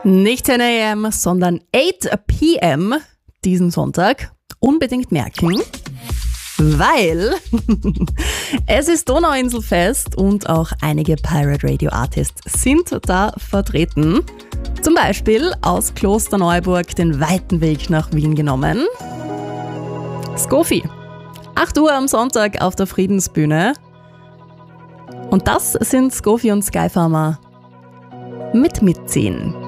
Nicht 10 a.m., sondern 8 p.m. diesen Sonntag. Unbedingt merken, weil es ist Donauinselfest und auch einige Pirate Radio Artists sind da vertreten. Zum Beispiel aus Klosterneuburg den weiten Weg nach Wien genommen. Skofi, 8 Uhr am Sonntag auf der Friedensbühne. Und das sind Skofi und Skyfarmer mit Mitziehen.